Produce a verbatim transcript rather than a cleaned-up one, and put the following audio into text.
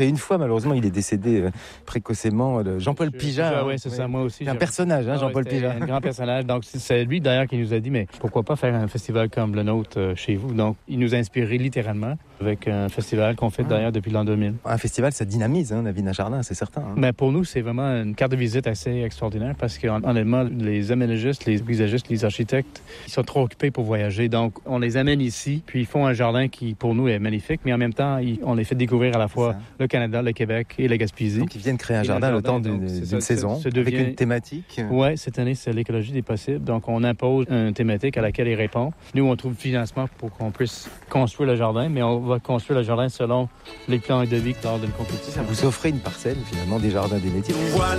Et une fois, malheureusement, il est décédé euh, précocement. Le Jean-Paul Pijat. Oui, c'est ouais. ça, moi aussi. C'est un personnage, hein, ah, Jean-Paul ouais, Pijat. Un grand personnage. Donc, c'est lui, d'ailleurs, qui nous a dit, mais pourquoi pas faire un festival comme le nôtre euh, chez vous? Donc, il nous a inspiré littéralement avec un festival qu'on fait ah. d'ailleurs depuis l'an deux mille. Un festival, ça dynamise hein, la vie d'un jardin, c'est certain. Hein. Mais pour nous, c'est vraiment une carte de visite assez extraordinaire parce qu'honnêtement, les aménagistes, les paysagistes, les architectes, ils sont trop occupés pour voyager. Donc, on les amène ici, puis ils font un jardin qui, pour nous, est magnifique, mais en même temps, ils, on les fait découvrir à la fois le Canada, le Québec et la Gaspésie. Donc, ils viennent créer un jardin, jardin le temps d'une, d'une ça, saison, ça, ça devient... avec une thématique. Oui, cette année, c'est l'écologie des possibles. Donc, on impose une thématique à laquelle ils répondent. Nous, on trouve le financement pour qu'on puisse construire le jardin, mais on va construire le jardin selon les plans de vie lors d'une compétition. Vous offrez une parcelle, finalement, des jardins des métiers. Voilà